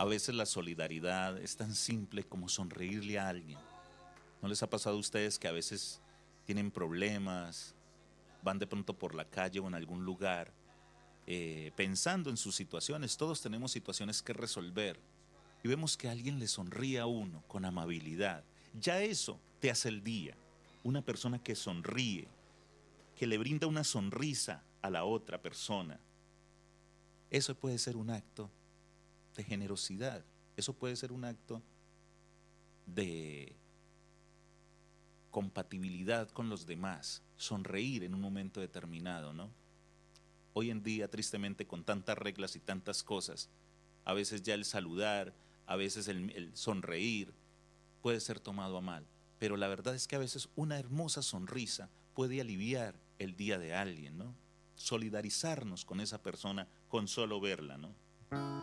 A veces la solidaridad es tan simple como sonreírle a alguien. ¿No les ha pasado a ustedes que a veces tienen problemas, van de pronto por la calle o en algún lugar pensando en sus situaciones? Todos tenemos situaciones que resolver y vemos que alguien le sonríe a uno con amabilidad. Ya eso te hace el día. Una persona que sonríe, que le brinda una sonrisa a la otra persona. Eso puede ser un acto de generosidad. Eso puede ser un acto de compatibilidad con los demás. Sonreír en un momento determinado, ¿no? Hoy en día, tristemente, con tantas reglas y tantas cosas, a veces ya el saludar, a veces el sonreír puede ser tomado a mal. Pero la verdad es que a veces una hermosa sonrisa puede aliviar el día de alguien, ¿no? Solidarizarnos con esa persona con solo verla, ¿no?